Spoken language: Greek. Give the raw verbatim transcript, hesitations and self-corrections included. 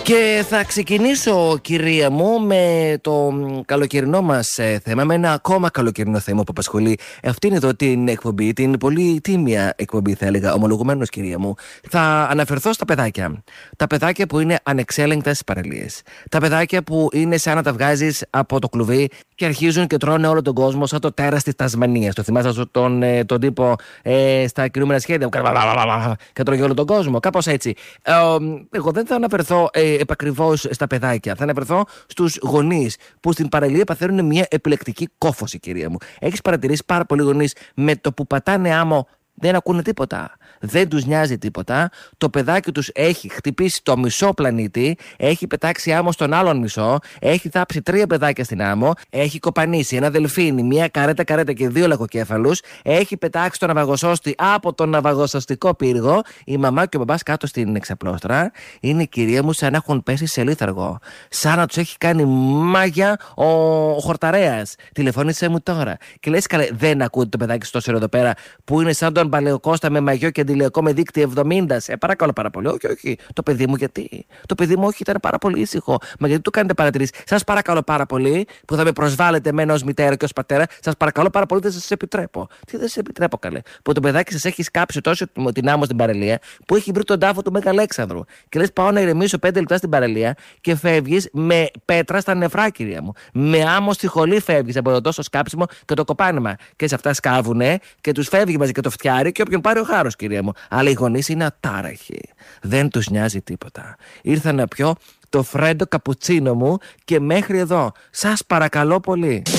Και θα ξεκινήσω, κυρία μου, με το καλοκαιρινό μας ε, θέμα, με ένα ακόμα καλοκαιρινό θέμα που απασχολεί αυτήν εδώ την εκπομπή, την πολύ τίμια εκπομπή, θα έλεγα, ομολογουμένως, κυρία μου. Θα αναφερθώ στα παιδάκια. Τα παιδάκια που είναι ανεξέλεγκτα στις παραλίες. Τα παιδάκια που είναι σαν να τα βγάζεις από το κλουβί και αρχίζουν και τρώνε όλο τον κόσμο, σαν το τέρας της Τασμανίας. Το θυμάσαι τον, ε, τον τύπο ε, στα κινούμενα σχέδια και τρώγει όλο τον κόσμο, κάπως έτσι. Ε, εγώ δεν θα αναφερθώ ε, επακριβώς στα παιδάκια. Θα αναφερθώ στους γονείς που στην παραλία παθαίνουν μια επιλεκτική κόφωση, κυρία μου. Έχεις παρατηρήσει πάρα πολλοί γονείς με το που πατάνε άμμο δεν ακούνε τίποτα. Δεν τους νοιάζει τίποτα. Το παιδάκι τους έχει χτυπήσει το μισό πλανήτη, έχει πετάξει άμμο στον άλλον μισό, έχει θάψει τρία παιδάκια στην άμμο, έχει κοπανίσει ένα δελφίνι, μια καρέτα καρέτα και δύο λαγοκέφαλους, έχει πετάξει τον ναυαγοσώστη από τον ναυαγοσωστικό πύργο. Η μαμά και ο μπαμπάς κάτω στην εξαπλώστρα είναι, κυρία μου, σαν να έχουν πέσει σε λίθαργο. Σαν να τους έχει κάνει μάγια ο, ο χορταρέας. Τηλεφώνησε μου τώρα. Και λες, καλέ, δεν ακούτε το παιδάκι στο εδώ πέρα που είναι σαν τον Παλαιοκώστα με μαγιό και αντιλιακό με δίκτυο εβδομήντα. Σε παρακαλώ πάρα πολύ. Όχι, όχι. Το παιδί μου γιατί. Το παιδί μου όχι, ήταν πάρα πολύ ήσυχο. Μα γιατί του κάνετε παρατηρήσεις. Σας παρακαλώ πάρα πολύ, που θα με προσβάλλετε εμένα ως μητέρα και ως πατέρα. Σας παρακαλώ πάρα πολύ, δεν σας επιτρέπω. Τι δεν σας επιτρέπω, καλέ. Που το παιδάκι σας έχει σκάψει τόσο την άμμο στην παραλία, που έχει βρει τον τάφο του Μεγαλέξανδρου. Και λες, πάω να ηρεμήσω πέντε λεπτά στην παραλία και φεύγεις με πέτρα στα νεφρά, κυρία μου. Με άμμο στη χολή φεύγεις από το τόσο σκάψιμο και το κοπάνημα. Και σε αυτά σκάβουνε και τους φεύγει μαζί και το φτιάχνει. Και όποιον πάρει ο χάρος, κυρία μου. Αλλά οι γονείς είναι ατάραχοι. Δεν τους νοιάζει τίποτα. Ήρθα να πιω το φρέντο καπουτσίνο μου και μέχρι εδώ. Σας παρακαλώ πολύ.